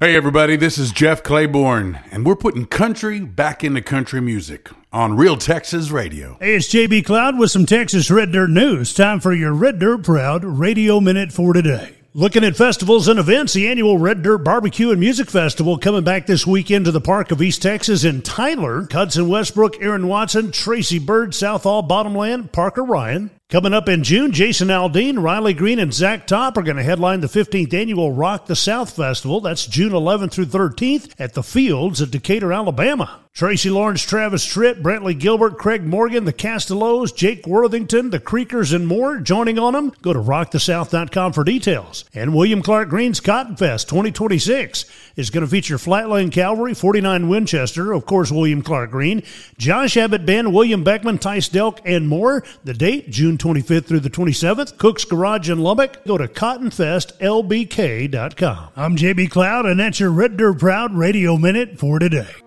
Hey everybody, this is Jeff Claiborne, and we're putting country back into country music on Real Texas Radio. Hey, it's JB Cloud with some Texas Red Dirt news. Time for your Red Dirt Proud Radio Minute for today. Looking at festivals and events, the annual Red Dirt Barbecue and Music Festival coming back this weekend to the Park of East Texas in Tyler. Hudson Westbrook, Aaron Watson, Tracy Bird, Southall, Bottomland, Parker Ryan. Coming up in June, Jason Aldean, Riley Green, and Zach Top are going to headline the 15th annual Rock the South Festival. That's June 11th through 13th at the Fields at Decatur, Alabama. Tracy Lawrence, Travis Tritt, Brantley Gilbert, Craig Morgan, the Castellos, Jake Worthington, the Creekers, and more joining on them. Go to rockthesouth.com for details. And William Clark Green's Cotton Fest 2026 is going to feature Flatland Cavalry, 49 Winchester, of course, William Clark Green, Josh Abbott Band, William Beckman, Tice Delk, and more. The date, June 25th through the 27th, Cook's Garage in Lubbock. Go to cottonfestlbk.com. I'm JB Cloud, and that's your Red Dirt Proud Radio Minute for today.